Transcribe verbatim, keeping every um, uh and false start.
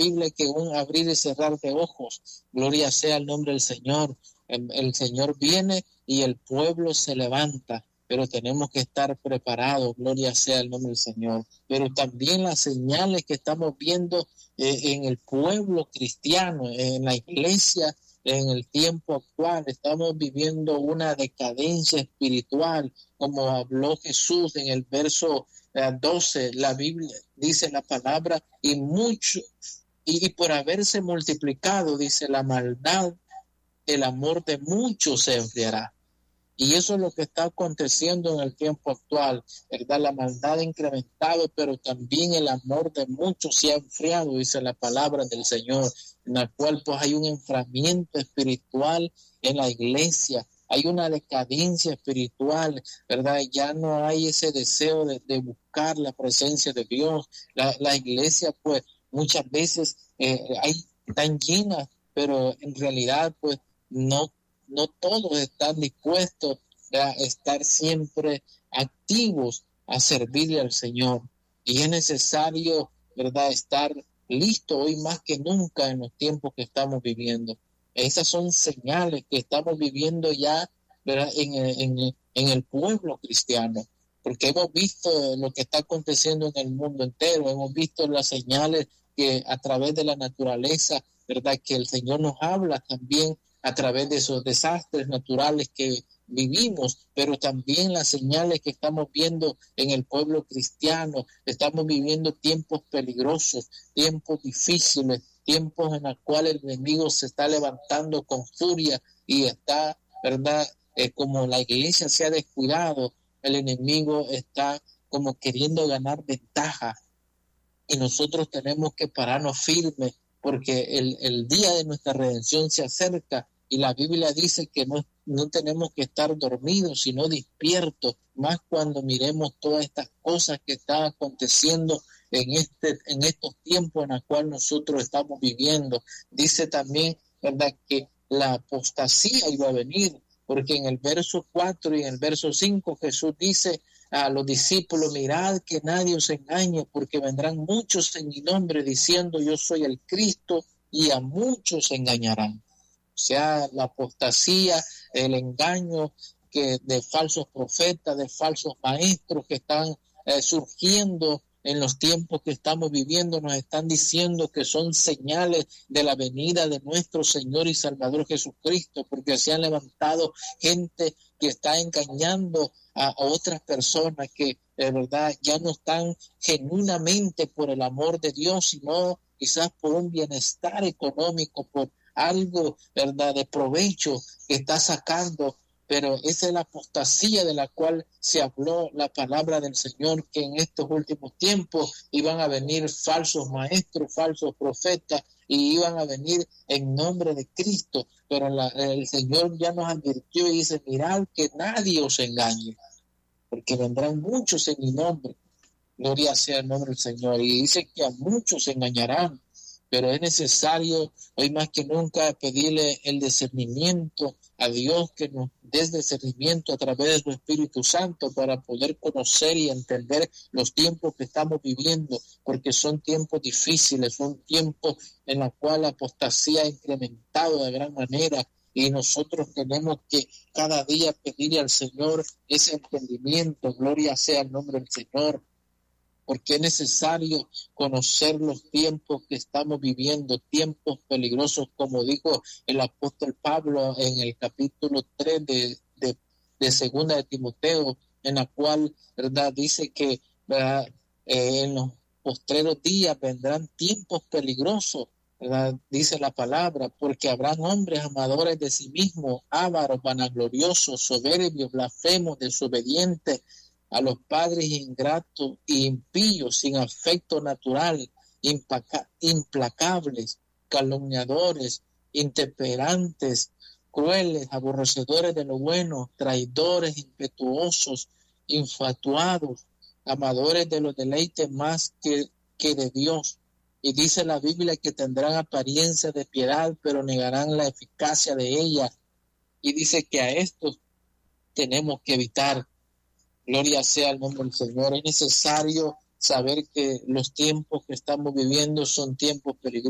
Biblia que un abrir y cerrar de ojos. Gloria sea el nombre del Señor. El, el Señor viene y el pueblo se levanta, pero tenemos que estar preparados. Gloria sea el nombre del Señor. Pero también las señales que estamos viendo eh, en el pueblo cristiano, en la iglesia, en el tiempo actual, estamos viviendo una decadencia espiritual, como habló Jesús en el verso doce, la Biblia dice la palabra, y mucho, y, y por haberse multiplicado, dice la maldad, el amor de muchos se enfriará. Y eso es lo que está aconteciendo en el tiempo actual, ¿verdad? La maldad ha incrementado, pero también el amor de muchos se ha enfriado, dice la palabra del Señor, en la cual pues hay un enfriamiento espiritual en la iglesia, hay una decadencia espiritual, ¿verdad? Ya no hay ese deseo de, de buscar la presencia de Dios. La, la iglesia pues muchas veces eh, hay, están llenas, pero en realidad pues no No todos están dispuestos a estar siempre activos a servirle al Señor. Y es necesario, ¿verdad?, estar listo hoy más que nunca en los tiempos que estamos viviendo. Esas son señales que estamos viviendo ya, ¿verdad?, en, en, en el pueblo cristiano. Porque hemos visto lo que está aconteciendo en el mundo entero. Hemos visto las señales que a través de la naturaleza, ¿verdad?, que el Señor nos habla también a través de esos desastres naturales que vivimos, pero también las señales que estamos viendo en el pueblo cristiano. Estamos viviendo tiempos peligrosos, tiempos difíciles, tiempos en los cuales el enemigo se está levantando con furia y está, ¿verdad?, eh, como la iglesia se ha descuidado, el enemigo está como queriendo ganar ventaja, y nosotros tenemos que pararnos firmes, porque el, el día de nuestra redención se acerca, y la Biblia dice que no, no tenemos que estar dormidos, sino despiertos, más cuando miremos todas estas cosas que están aconteciendo en, este, en estos tiempos en los cuales nosotros estamos viviendo. Dice también, ¿verdad?, que la apostasía iba a venir, porque en el verso cuatro y en el verso cinco Jesús dice a los discípulos: mirad que nadie os engañe, porque vendrán muchos en mi nombre diciendo yo soy el Cristo, y a muchos engañarán. O sea, la apostasía, el engaño que de falsos profetas, de falsos maestros que están eh, surgiendo en los tiempos que estamos viviendo, nos están diciendo que son señales de la venida de nuestro Señor y Salvador Jesucristo, porque se han levantado gente que está engañando a, a otras personas que de verdad ya no están genuinamente por el amor de Dios, sino quizás por un bienestar económico, por algo, ¿verdad?, de provecho que está sacando. Pero esa es la apostasía de la cual se habló la palabra del Señor, que en estos últimos tiempos iban a venir falsos maestros, falsos profetas, y iban a venir en nombre de Cristo. Pero la, el Señor ya nos advirtió y dice: mirad que nadie os engañe, porque vendrán muchos en mi nombre. Gloria sea el nombre del Señor. Y dice que a muchos se engañarán. Pero es necesario hoy más que nunca pedirle el discernimiento a Dios, que nos dé discernimiento a través de su Espíritu Santo para poder conocer y entender los tiempos que estamos viviendo, porque son tiempos difíciles, son tiempos en los cuales la apostasía ha incrementado de gran manera, y nosotros tenemos que cada día pedirle al Señor ese entendimiento. Gloria sea el nombre del Señor, porque es necesario conocer los tiempos que estamos viviendo, tiempos peligrosos, como dijo el apóstol Pablo en el capítulo tres de, de, de Segunda de Timoteo, en la cual, ¿verdad?, dice que ¿verdad?, eh, en los postreros días vendrán tiempos peligrosos, ¿verdad?, dice la palabra, porque habrán hombres amadores de sí mismos, ávaros, vanagloriosos, soberbios, blasfemos, desobedientes a los padres, ingratos y impíos, sin afecto natural, impaca- implacables, calumniadores, intemperantes, crueles, aborrecedores de lo bueno, traidores, impetuosos, infatuados, amadores de los deleites más que, que de Dios. Y dice la Biblia que tendrán apariencia de piedad, pero negarán la eficacia de ella. Y dice que a estos tenemos que evitar. Gloria sea el nombre del Señor. Es necesario saber que los tiempos que estamos viviendo son tiempos peligrosos.